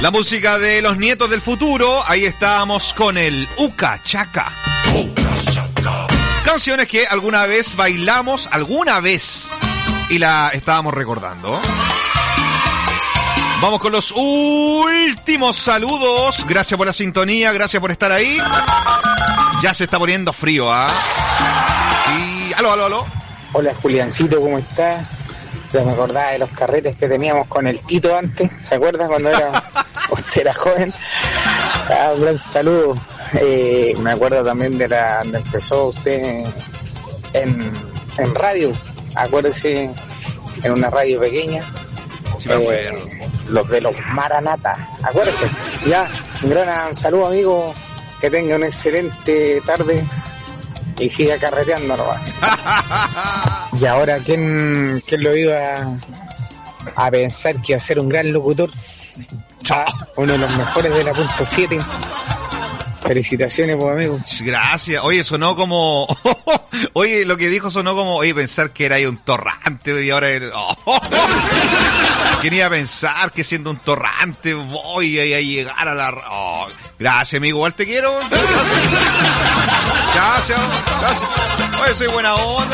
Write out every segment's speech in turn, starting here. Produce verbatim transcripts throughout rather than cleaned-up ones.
La música de los nietos del futuro. Ahí estábamos con el Uka Chaka. Uka Chaka. Canciones que alguna vez bailamos, alguna vez, y la estábamos recordando. Vamos con los últimos saludos. Gracias por la sintonía, gracias por estar ahí. Ya se está poniendo frío, ¿ah? ¿eh? Sí, aló, aló, aló. Hola, Juliancito, ¿cómo estás? Ya me acordaba de los carretes que teníamos con el Tito antes. ¿Se acuerdan cuando era, usted era joven? Ah, un gran saludo. Eh, me acuerdo también de la donde empezó usted en, en radio. Acuérdese, en una radio pequeña. Sí, me acuerdo. Eh, los de los Maranata. Acuérdese. Ya, un gran saludo, amigo. Que tenga una excelente tarde. Y siga carreteando nomás. Y ahora, ¿quién, quién lo iba a pensar que iba a ser un gran locutor? Ah, uno de los mejores de la punto siete. Felicitaciones, pues, amigo. Gracias. Oye, sonó como... Oye, lo que dijo sonó como... Oye, pensar que era ahí un torrante y ahora... Era... Oh. ¿Quién iba a pensar que siendo un torrante voy a, a llegar a la... Oh. Gracias, amigo. Igual te quiero. Gracias. Gracias. Oye, soy buena onda.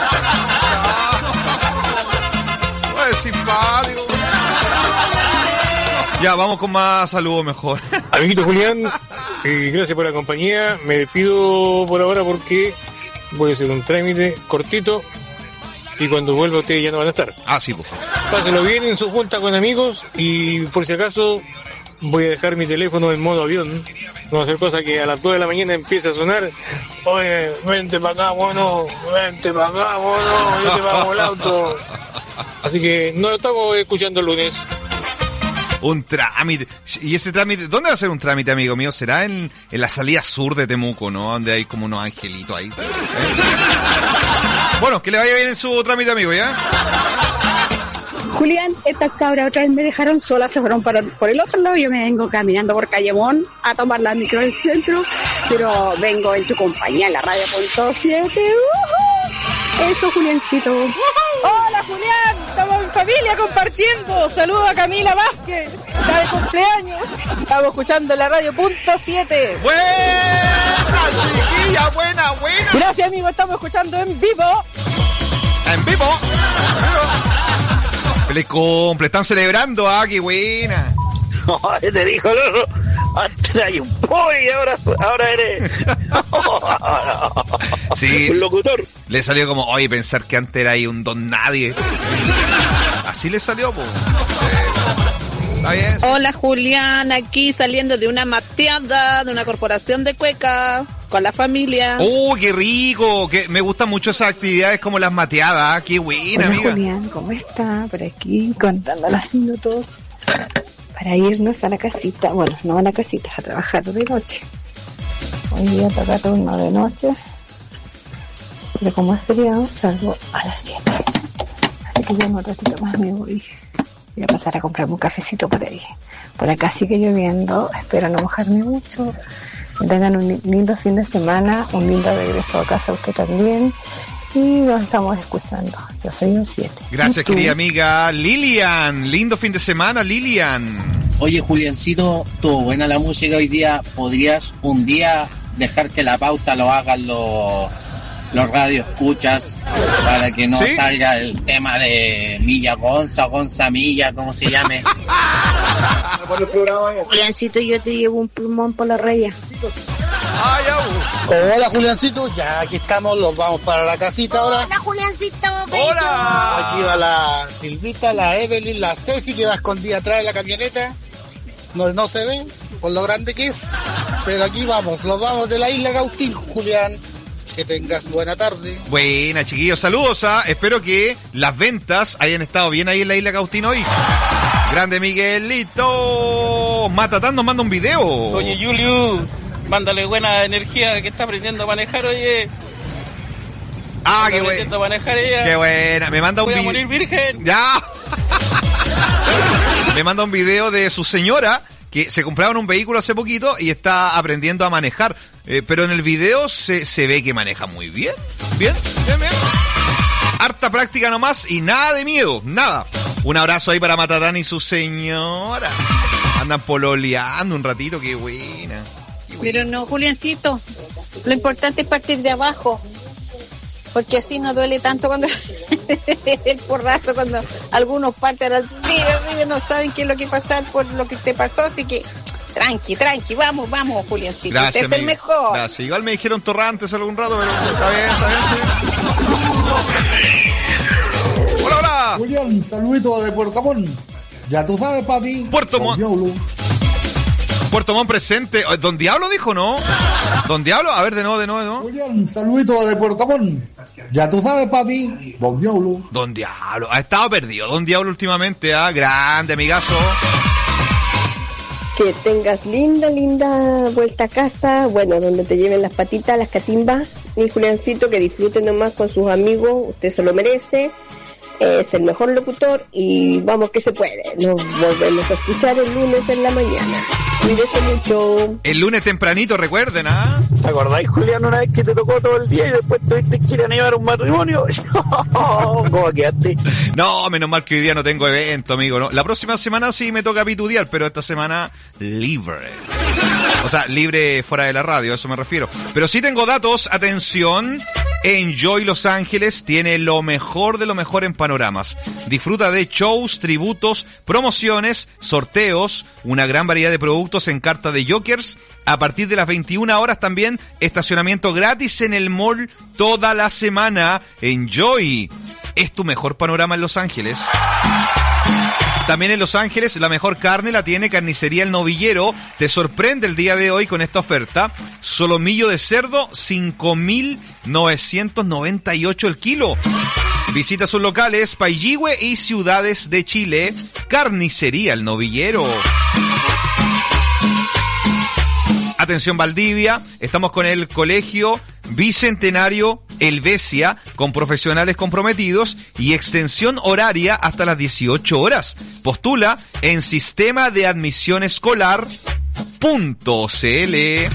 Oye, simpático. Ya, vamos con más saludos mejor. Amiguito Julián, eh, gracias por la compañía. Me despido por ahora porque voy a hacer un trámite cortito y cuando vuelva ustedes ya no van a estar. Ah, sí, pues. Pásenlo bien en su junta con amigos y por si acaso voy a dejar mi teléfono en modo avión. No va a ser cosa que a las dos de la mañana empiece a sonar. Oye, vente para acá, bueno, vente para acá, bueno, yo te pago el auto. Así que no lo estamos escuchando el lunes. Un trámite. ¿Y ese trámite? ¿Dónde va a ser un trámite, amigo mío? ¿Será en, en la salida sur de Temuco, no? Donde hay como unos angelitos ahí. ¿Eh? Bueno, que le vaya bien en su trámite, amigo, ¿ya? Julián, estas cabras otra vez me dejaron sola, se fueron por, por el otro lado. Yo me vengo caminando por Callemón a tomar la micro del centro, pero vengo en tu compañía en la radio punto siete. Uh-huh. Eso, Juliancito. Uh-huh. Hola, Julián, estamos en familia compartiendo. Saludos a Camila Vázquez, está de cumpleaños. Estamos escuchando la radio punto siete. ¡Buena, chiquilla! ¡Buena, buena! Gracias, amigo, estamos escuchando en vivo. ¿En vivo? ¡Feliz cumple! Están celebrando, ¡ah, qué buena! Te dijo el otro, antes hay un pobre y ahora, ahora eres sí, un locutor. Le salió como, oye, pensar que antes era ahí un don nadie. Así le salió, pues. Está bien. Hola, Julián, aquí saliendo de una mateada de una corporación de Cueca con la familia. ¡Oh, qué rico! Que me gustan mucho esas actividades como las mateadas. ¡Qué buena, Hola, amiga! Julián, ¿cómo está? Por aquí contando los minutos para irnos a la casita. Bueno, no a la casita, a trabajar de noche. Hoy día toca turno de noche. Pero como es feriado, salgo a las siete. Así que ya en un ratito más me voy. Voy a pasar a comprarme un cafecito por ahí. Por acá sigue lloviendo. Espero no mojarme mucho. Que tengan un lindo fin de semana. Un lindo regreso a casa usted también. Y nos estamos escuchando. Yo soy un siete. Gracias, querida amiga Lilian. Lindo fin de semana, Lilian. Oye, Juliancito, estuvo buena la música hoy día. ¿Podrías un día dejar que la pauta lo hagan los, los radioescuchas para que no ¿sí? salga el tema de Milla Gonza, Gonza Milla, como se llame? Juliancito, yo te llevo un plumón por la raya. Ah, ya. Hola, Juliancito, ya aquí estamos, los vamos para la casita ahora. Hola, Juliancito. Hola. Aquí va la Silvita, la Evelyn, la Ceci que va escondida atrás de la camioneta. No, no se ve por lo grande que es, pero aquí vamos, los vamos de la isla Cautín, Julián. Que tengas buena tarde. Buena, chiquillos, saludos. ¿ah? Espero que las ventas hayan estado bien ahí en la isla Cautín hoy. Grande Miguelito. Matatán nos manda un video. Oye, Julio, mándale buena energía que está aprendiendo a manejar, oye. Ah, qué buena. a manejar ella. Qué buena. Me manda un video. Voy a morir virgen. Ya. Me manda un video de su señora que se compraron un vehículo hace poquito y está aprendiendo a manejar. Eh, pero en el video se, se ve que maneja muy bien. Bien, bien, bien. Harta práctica nomás y nada de miedo, nada. Un abrazo ahí para Matatán y su señora. Andan pololeando un ratito, qué buena. Qué buena. Pero no, Juliancito, lo importante es partir de abajo. Porque así no duele tanto cuando el porrazo, cuando algunos parten al tiro, no saben qué es lo que pasar por lo que te pasó, así que tranqui, tranqui, vamos, vamos, Juliancito, gracias, usted es amigo. el mejor. Gracias, igual me dijeron torrantes algún rato, pero está bien, está bien. Hola, hola. Julián, saludito de Puerto Montt. Ya tú sabes, papi. Puerto Montt. Puerto Montt presente. Don Diablo dijo, ¿no? Don Diablo, a ver, de nuevo, de nuevo, de nuevo. Julián, saludito de Puerto Montt. Ya tú sabes, papi. Don Diablo. Don Diablo. Ha estado perdido Don Diablo últimamente, ¿ah? Grande, amigazo. Que tengas linda, linda vuelta a casa. Bueno, donde te lleven las patitas, las catimbas. Mi Juliancito, que disfruten nomás con sus amigos. Usted se lo merece. Es el mejor locutor y vamos que se puede. Nos volvemos a escuchar el lunes en la mañana. Cuídese mucho. El lunes tempranito, recuerden, ¿ah? ¿Te acordáis, Julián, una vez que te tocó todo el día y después tuviste que ir a llevar un matrimonio? ¿Cómo quedaste? No, menos mal que hoy día no tengo evento, amigo, ¿no? La próxima semana sí me toca pitudear, pero esta semana libre. O sea, libre fuera de la radio, a eso me refiero. Pero sí tengo datos, atención. Enjoy Los Ángeles tiene lo mejor de lo mejor en panoramas. Disfruta de shows, tributos, promociones, sorteos, una gran variedad de productos en carta de Jokers. A partir de las veintiuna horas también estacionamiento gratis en el mall toda la semana. Enjoy. Es tu mejor panorama en Los Ángeles. También en Los Ángeles la mejor carne la tiene Carnicería El Novillero. Te sorprende el día de hoy con esta oferta. Solomillo de cerdo, cinco mil novecientos noventa y ocho el kilo. Visita sus locales Pailligüe y Ciudades de Chile. Carnicería El Novillero. Atención Valdivia, estamos con el Colegio Bicentenario Helvecia, con profesionales comprometidos y extensión horaria hasta las dieciocho horas. Postula en sistema de admisión escolar punto c l.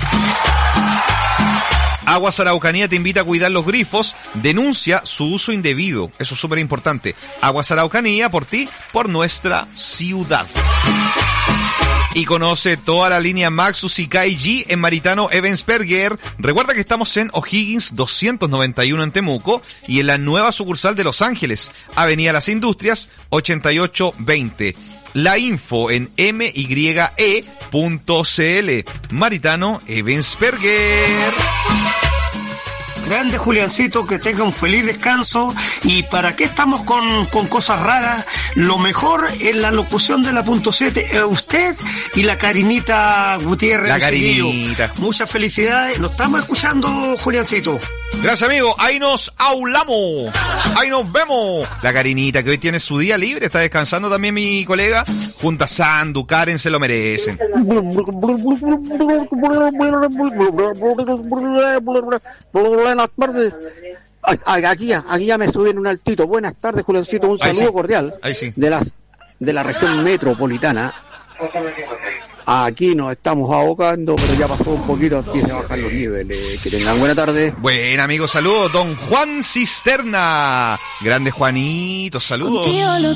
Aguas Araucanía te invita a cuidar los grifos, denuncia su uso indebido, eso es súper importante. Aguas Araucanía, por ti, por nuestra ciudad. Y conoce toda la línea Maxus y K G en Maritano Ebensperger. Recuerda que estamos en O'Higgins doscientos noventa y uno en Temuco y en la nueva sucursal de Los Ángeles, Avenida Las Industrias ochenta y ocho veinte. La info en m y e punto c l. Maritano Ebensperger. Grande Juliancito, que tenga un feliz descanso. ¿Y para qué estamos con, con cosas raras? Lo mejor es la locución de la punto siete, eh, usted y la Karinita Gutiérrez. La Karinita. Muchas felicidades, lo estamos escuchando, Juliancito. Gracias, amigo. Ahí nos hablamos. Ahí nos vemos. La Karinita, que hoy tiene su día libre, está descansando también mi colega. Junto a Sandu, Karen, se lo merecen. Buenas tardes. Aquí, aquí ya me subí en un altito. Buenas tardes, Juliancito. Un saludo sí. cordial sí. de la, de la región metropolitana. Aquí nos estamos ahogando, pero ya pasó un poquito, aquí se bajan los niveles. Que tengan buena tarde. Buen amigo, saludos. Don Juan Cisterna. Grande Juanito, saludos.